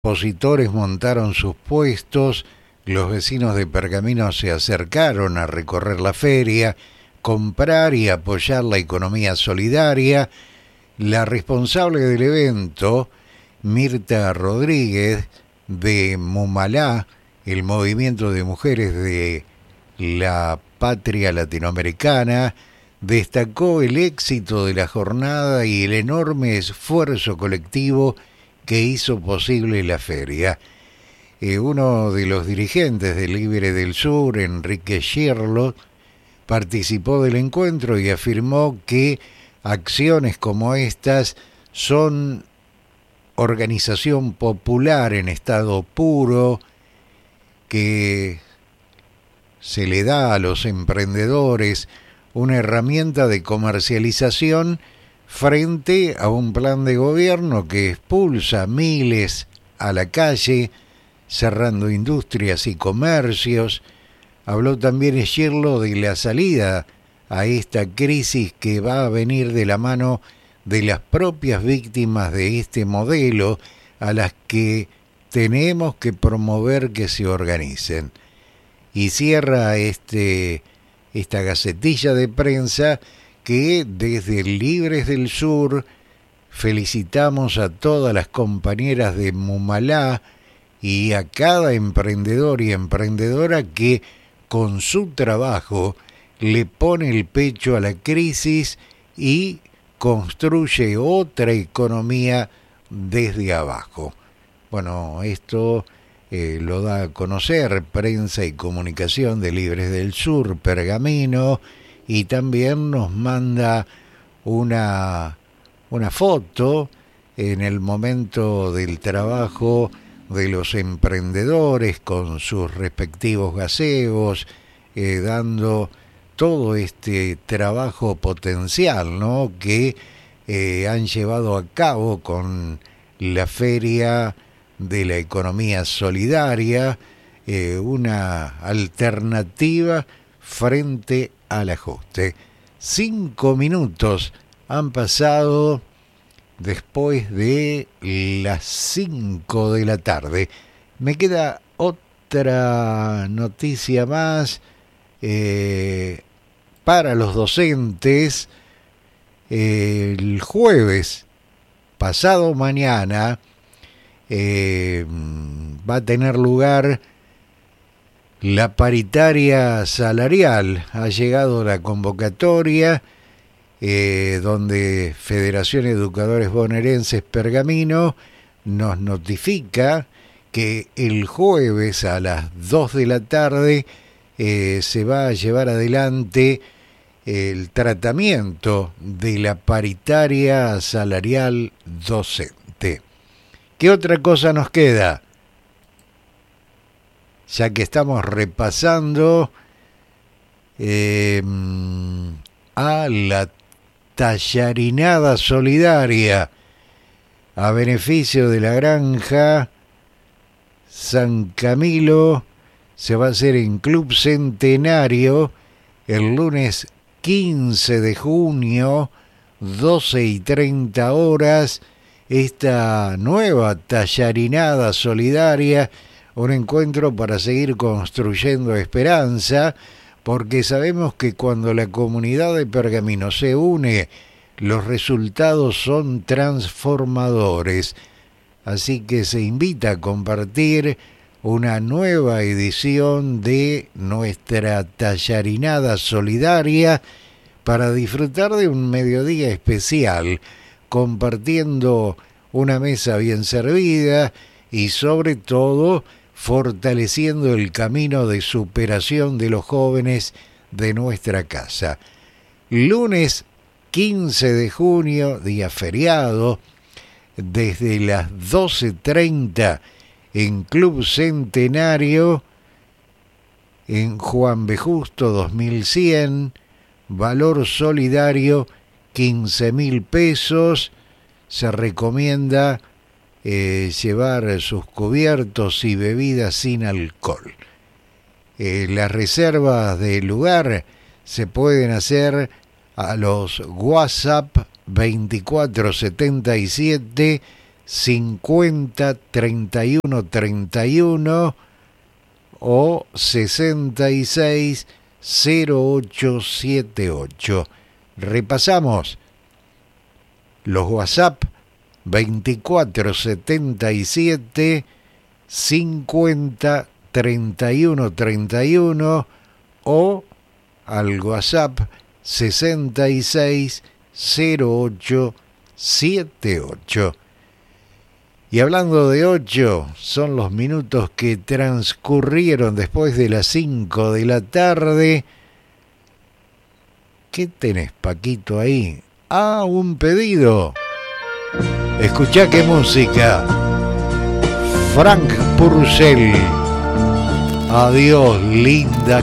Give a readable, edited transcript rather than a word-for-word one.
expositores montaron sus puestos, los vecinos de Pergamino se acercaron a recorrer la feria, comprar y apoyar la economía solidaria. La responsable del evento, Mirta Rodríguez, de Mumalá, el movimiento de mujeres de la patria latinoamericana, destacó el éxito de la jornada y el enorme esfuerzo colectivo que hizo posible la feria. Uno de los dirigentes de Libre del Sur, Enrique Schirlo, participó del encuentro y afirmó que acciones como estas son organización popular en estado puro, que se le da a los emprendedores una herramienta de comercialización frente a un plan de gobierno que expulsa miles a la calle, cerrando industrias y comercios. Habló también Schirlo de la salida a esta crisis que va a venir de la mano de las propias víctimas de este modelo, a las que tenemos que promover que se organicen. Y cierra esta gacetilla de prensa que desde Libres del Sur felicitamos a todas las compañeras de Mumalá y a cada emprendedor y emprendedora que con su trabajo le pone el pecho a la crisis y construye otra economía desde abajo. Bueno, esto lo da a conocer Prensa y Comunicación de Libres del Sur, Pergamino, y también nos manda una foto en el momento del trabajo de los emprendedores con sus respectivos gazebos, dando todo este trabajo potencial, ¿no?, que han llevado a cabo con la Feria de la Economía Solidaria, una alternativa frente al ajuste. 5 minutos han pasado después de las 5 de la tarde. Me queda otra noticia más para los docentes. El jueves, pasado mañana, va a tener lugar la paritaria salarial. Ha llegado la convocatoria donde Federación de Educadores Bonaerenses Pergamino nos notifica que el jueves a las 2 de la tarde se va a llevar adelante el tratamiento de la paritaria salarial docente. ¿Qué otra cosa nos queda? Ya que estamos repasando a la tallarinada solidaria a beneficio de la granja San Camilo, se va a hacer en Club Centenario el lunes 15 de junio, 12:30 esta nueva tallarinada solidaria, un encuentro para seguir construyendo esperanza, porque sabemos que cuando la comunidad de Pergamino se une, los resultados son transformadores. Así que se invita a compartir una nueva edición de nuestra tallarinada solidaria para disfrutar de un mediodía especial, compartiendo una mesa bien servida y sobre todo fortaleciendo el camino de superación de los jóvenes de nuestra casa. Lunes 15 de junio, día feriado, desde las 12:30 en Club Centenario, en Juan B. Justo 2100, valor solidario 15.000 pesos. Se recomienda llevar sus cubiertos y bebidas sin alcohol. Las reservas del lugar se pueden hacer a los WhatsApp 2477 50 31 31 o 66 0878. Repasamos los WhatsApp: 2477 50 31 31 o al WhatsApp 66 0878. Y hablando de 8, son los minutos que transcurrieron después de las 5 de la tarde. ¿Qué tenés, Paquito, ahí? Ah, un pedido. Escuchá qué música. Frank Purcell. Adiós, linda